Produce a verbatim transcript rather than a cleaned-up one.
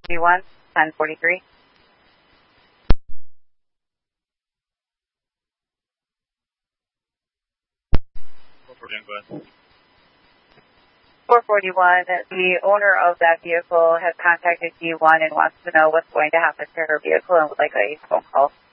D one, ten forty-three. four forty-one, the owner of that vehicle has contacted D one and wants to know what's going to happen to her vehicle and would like a phone call.